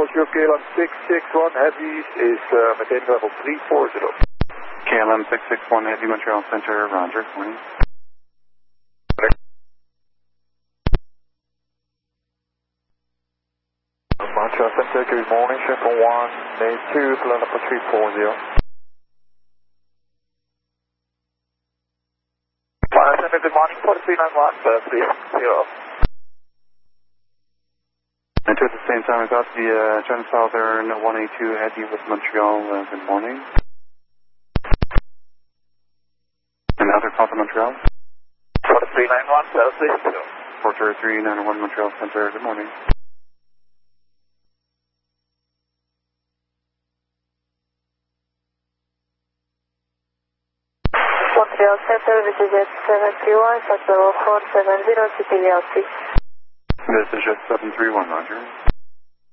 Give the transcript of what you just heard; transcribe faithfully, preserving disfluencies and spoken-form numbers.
Oscar K L M six six one Heavy is uh, maintaining level three four zero. K L M six six one Heavy, Montreal Center, Roger. Morning. Montreal Center, good morning, Chevron one eight two, flight number three four zero. Montreal Center, good morning, four three nine one, three zero. And at the same time, I got the uh, China Southern one eight two Heavy with Montreal, uh, good morning. Another call to Montreal. four three nine one, three zero. four zero three nine one Montreal Center, good morning. Montreal Center, this is Jet seven three one, Central four seven zero, City L C. This is Jet seven three one, Roger.